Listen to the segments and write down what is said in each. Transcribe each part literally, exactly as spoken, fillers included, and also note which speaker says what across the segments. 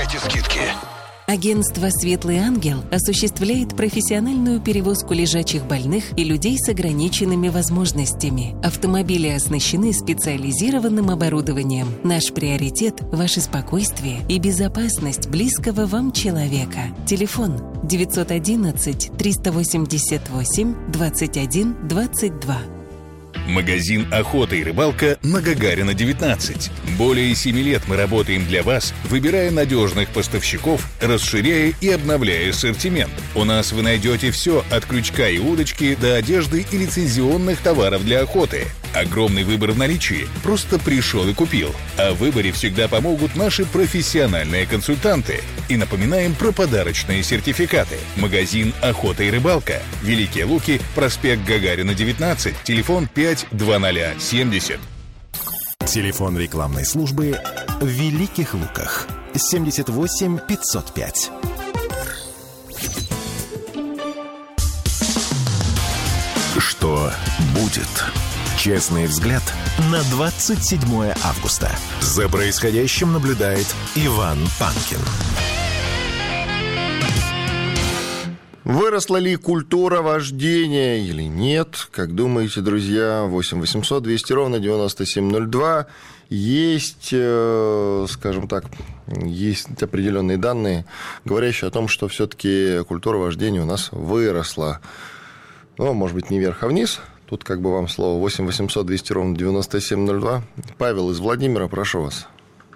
Speaker 1: получайте скидки.
Speaker 2: Агентство «Светлый ангел» осуществляет профессиональную перевозку лежачих больных и людей с ограниченными возможностями. Автомобили оснащены специализированным оборудованием. Наш приоритет – ваше спокойствие и безопасность близкого вам человека. Телефон девятьсот одиннадцать триста восемьдесят восемь двадцать один двадцать два.
Speaker 3: Магазин «Охота и рыбалка» на Гагарина, девятнадцать. Более семи лет мы работаем для вас, выбирая надежных поставщиков, расширяя и обновляя ассортимент. У нас вы найдете все от крючка и удочки до одежды и лицензионных товаров для охоты. Огромный выбор в наличии. Просто пришел и купил. А в выборе всегда помогут наши профессиональные консультанты. И напоминаем про подарочные сертификаты. Магазин «Охота и рыбалка». Великие Луки, проспект Гагарина, девятнадцать. Телефон пять двадцать семьдесят.
Speaker 4: Телефон рекламной службы в Великих Луках. семьдесят восемь пятьсот пять. Что будет? Честный взгляд на двадцать седьмое августа. За происходящим наблюдает Иван Панкин.
Speaker 5: Выросла ли культура вождения или нет? Как думаете, друзья? восемь восемьсот двести ровно девяносто семь ноль два. Есть, скажем так, есть определенные данные, говорящие о том, что все-таки культура вождения у нас выросла. Ну, может быть, не вверх, а вниз. Тут как бы вам слово. восемь восемьсот двести ровно девяносто семь ноль два. Павел из Владимира, прошу вас.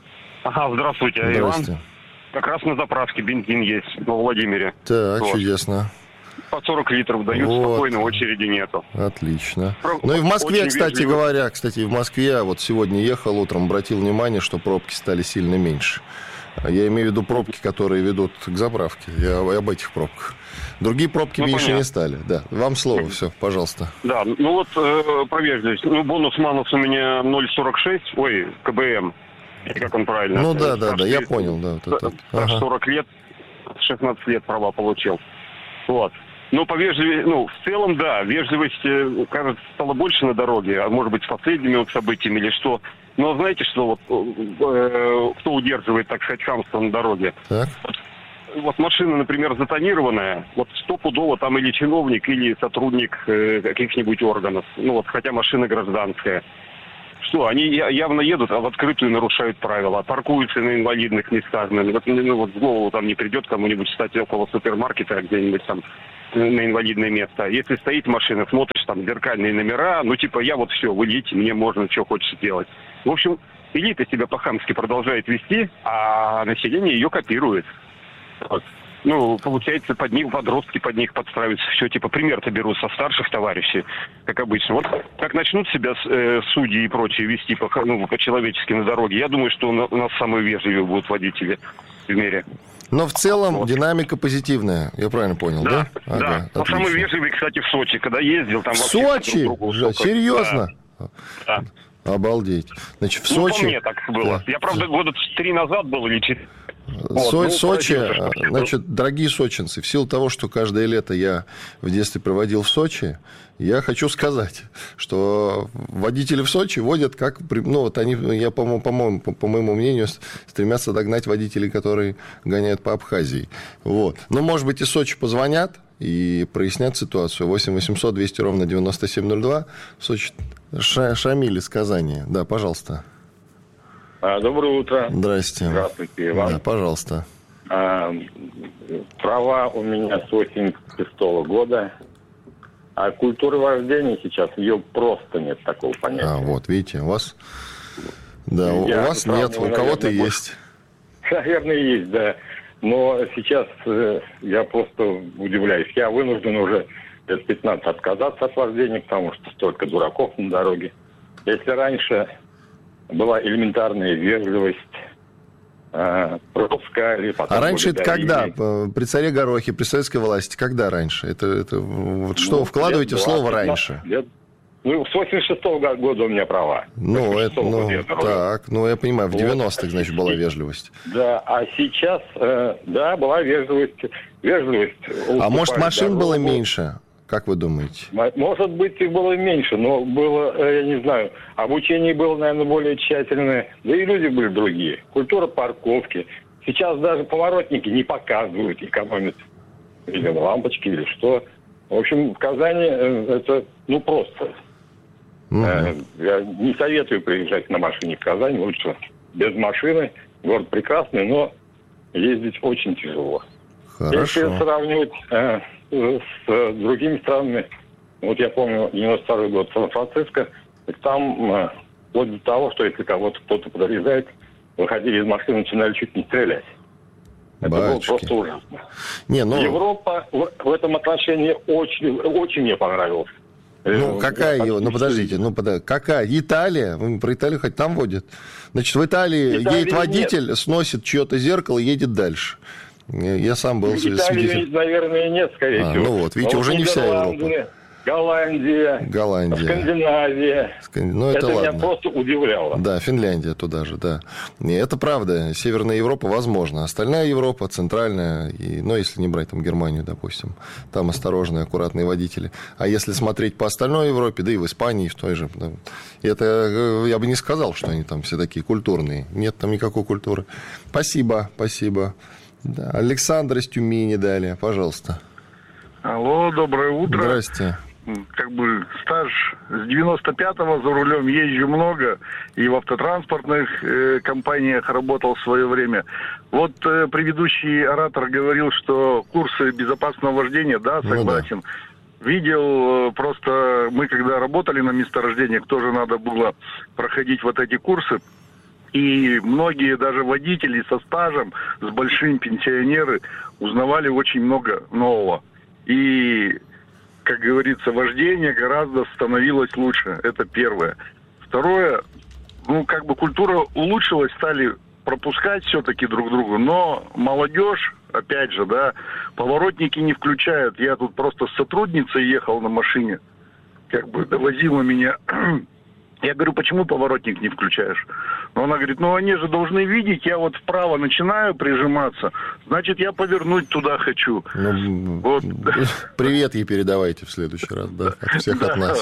Speaker 6: Ага, здравствуйте,
Speaker 5: Здравствуйте.
Speaker 6: Иван. Как раз на заправке бензин есть во Владимире.
Speaker 5: Так,
Speaker 6: вот.
Speaker 5: Чудесно.
Speaker 6: По сорок литров дают,
Speaker 5: Вот.
Speaker 6: Спокойно, очереди нету.
Speaker 5: Отлично.
Speaker 6: Про-
Speaker 5: Ну и в Москве,
Speaker 6: очень
Speaker 5: кстати
Speaker 6: вежливо.
Speaker 5: говоря, кстати, в Москве, вот сегодня ехал утром, обратил внимание, что пробки стали сильно меньше. Я имею в виду пробки, которые ведут к заправке. Я об этих пробках. Другие пробки
Speaker 6: Ну,
Speaker 5: меньше
Speaker 6: понятно.
Speaker 5: не стали. Да. Вам слово, все, пожалуйста.
Speaker 6: Да, ну вот э, про вежливость. Ну, бонус-манус у меня ноль сорок шесть, ой, КБМ. Или как он правильно?
Speaker 5: Ну да, да, да, я
Speaker 6: Стаж
Speaker 5: понял, да. Вот это.
Speaker 6: стаж
Speaker 5: Ага.
Speaker 6: сорок лет, шестнадцать лет права получил. Вот. Ну, по вежливости, ну, в целом, да, вежливости, кажется, стало больше на дороге, а может быть, с последними вот событиями или что. Но знаете, что вот, э, кто удерживает, так сказать, хамство на дороге?
Speaker 5: Так.
Speaker 6: Вот машина, например, затонированная, вот стопудово там или чиновник, или сотрудник э, каких-нибудь органов, ну вот, хотя машина гражданская. Что, они я- явно едут, а в открытую нарушают правила, паркуются на инвалидных местах, ну, вот, ну, вот в голову там не придет кому-нибудь встать около супермаркета где-нибудь там на инвалидное место. Если стоит машина, смотришь там зеркальные номера, ну типа я вот все, вы идите, мне можно, что хочешь делать. В общем, элита себя по-хамски продолжает вести, а население ее копирует. Вот. Ну, получается, под них, подростки под них подстраиваются. Все, типа, пример-то берут со старших товарищей, как обычно. Вот как начнут себя э, судьи и прочие вести по, ну, по-человечески на дороге, я думаю, что у нас самые вежливые будут водители в мире.
Speaker 5: Но в целом
Speaker 6: Вот.
Speaker 5: динамика позитивная, я правильно понял, да?
Speaker 6: Да,
Speaker 5: Ага,
Speaker 6: да. Но
Speaker 5: отлично.
Speaker 6: самый вежливый, кстати, в Сочи, когда ездил, там
Speaker 5: В
Speaker 6: вообще
Speaker 5: Сочи?
Speaker 6: друг другу
Speaker 5: Жа-
Speaker 6: столько-
Speaker 5: Серьезно?
Speaker 6: Да. Да.
Speaker 5: Обалдеть. Значит, в
Speaker 6: Ну, по
Speaker 5: Сочи...
Speaker 6: мне так было.
Speaker 5: Да.
Speaker 6: Я, правда, года три назад был или четыре.
Speaker 5: Со-
Speaker 6: Вот, ну,
Speaker 5: Сочи,
Speaker 6: поразился, что-
Speaker 5: значит, дорогие сочинцы, в силу того, что каждое лето я в детстве проводил в Сочи, я хочу сказать, что водители в Сочи водят как... при- Ну, вот они, я, по-моему, по-моему, по, по моему мнению, с- стремятся догнать водителей, которые гоняют по Абхазии. Вот. Ну, может быть, из Сочи позвонят и прояснят ситуацию. восемь восемьсот двести ровно девяносто семь ноль два. Сочи... Ша- Шамиль из Казани. Да, пожалуйста.
Speaker 7: А, Доброе утро.
Speaker 5: Здрасте.
Speaker 7: Здравствуйте, Иван.
Speaker 5: Да, пожалуйста.
Speaker 7: А, права у меня с восемьдесят шестого года. А культура вождения сейчас, ее просто нет такого понятия.
Speaker 5: А, вот, видите, у вас... Да, у
Speaker 7: Я
Speaker 5: вас нет, у
Speaker 7: сравниваю,
Speaker 5: кого-то
Speaker 7: наверное,
Speaker 5: есть.
Speaker 7: Наверное, есть, да. Но сейчас э, я просто удивляюсь. Я вынужден уже лет пятнадцать отказаться от вождения, потому что столько дураков на дороге. Если раньше была элементарная вежливость, э, пропускали, потом
Speaker 5: А раньше это
Speaker 7: благодарили.
Speaker 5: когда? П- При царе Горохе, при советской власти, когда раньше? Это, это вот что
Speaker 7: Ну,
Speaker 5: вы вкладываете
Speaker 7: лет
Speaker 5: в слово
Speaker 7: двадцать,
Speaker 5: «раньше»?
Speaker 7: Лет... Ну, с восемьдесят шестого года у меня права.
Speaker 5: Ну, это,
Speaker 7: восемьдесят шестого
Speaker 5: ну,
Speaker 7: года я дорога.
Speaker 5: так, ну, я понимаю, в
Speaker 7: Вот.
Speaker 5: девяностых, значит, была вежливость.
Speaker 7: Да, а сейчас, э, да, была вежливость. Вежливость.
Speaker 5: А может,
Speaker 7: уступать
Speaker 5: машин было
Speaker 7: дорогу.
Speaker 5: меньше? Как вы думаете?
Speaker 7: М- Может быть, их было меньше, но было, э, я не знаю, обучение было, наверное, более тщательное. Да и люди были другие. Культура парковки. Сейчас даже поворотники не показывают, экономят или лампочки, или что. В общем, в Казани это, ну, просто. Mm-hmm. Я не советую приезжать на машине в Казань, лучше без машины. Город прекрасный, но ездить очень тяжело.
Speaker 5: Хорошо.
Speaker 7: Если сравнивать э, с другими странами, вот я помню девяносто второй год Сан-Франциско, там э, вплоть до того, что если кого-то кто-то подрезает, выходили из машины, начинали чуть не стрелять. Это Бачки. Было просто ужасно. Не, ну... Европа в, в этом отношении очень, очень мне понравилась.
Speaker 5: Ну, какая его? Ну, подождите, ну, подождите. Какая? Италия? Вы про Италию хоть там водят? Значит, в Италии, Италии едет водитель, нет. Сносит чье-то зеркало и едет дальше. Я сам был
Speaker 7: свидетелем. Наверное, нет, скорее
Speaker 5: а,
Speaker 7: всего.
Speaker 5: Ну вот, видите, уже не вся Европа.
Speaker 7: Голландия,
Speaker 5: Голландия.
Speaker 7: Скандинавия.
Speaker 5: Сканд... Ну, это
Speaker 7: это
Speaker 5: ладно.
Speaker 7: меня просто удивляло.
Speaker 5: Да, Финляндия туда же, да. И это правда. Северная Европа возможно. Остальная Европа, центральная, и, ну, если не брать там Германию, допустим, там осторожные, аккуратные водители. А если смотреть по остальной Европе, да и в Испании, и в той же, да, это я бы не сказал, что они там все такие культурные. Нет там никакой культуры. Спасибо, спасибо. Да. Александр из Тюмени далее, пожалуйста.
Speaker 1: Алло, доброе утро.
Speaker 5: Здрасте.
Speaker 1: Как бы стаж с девяносто пятого за рулем, езжу много, и в автотранспортных э, компаниях работал в свое время. Вот э, предыдущий оратор говорил, что курсы безопасного вождения, да, согласен. Ну, да. Видел, э, просто мы когда работали на месторождениях, тоже надо было проходить вот эти курсы. И многие даже водители со стажем, с большим пенсионеры узнавали очень много нового. И, как говорится, вождение гораздо становилось лучше. Это первое. Второе, ну, как бы культура улучшилась, стали пропускать все-таки друг друга, но молодежь, опять же, да, поворотники не включают. Я тут просто с сотрудницей ехал на машине, как бы довозила меня. Я говорю, почему поворотник не включаешь? Но она говорит, ну они же должны видеть, я вот вправо начинаю прижиматься, значит, я повернуть туда хочу.
Speaker 5: Ну, вот. Привет ей передавайте в следующий раз, да, от всех от нас.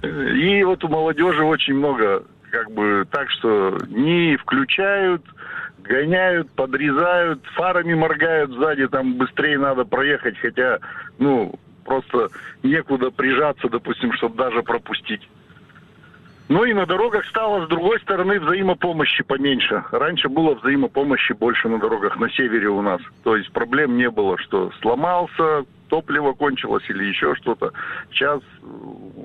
Speaker 1: И вот у молодежи очень много, как бы, так что не включают, гоняют, подрезают, фарами моргают сзади, там быстрее надо проехать, хотя, ну, просто некуда прижаться, допустим, чтобы даже пропустить. Ну и на дорогах стало, с другой стороны, взаимопомощи поменьше. Раньше было взаимопомощи больше на дорогах, на севере у нас. То есть проблем не было, что сломался, топливо кончилось или еще что-то. Сейчас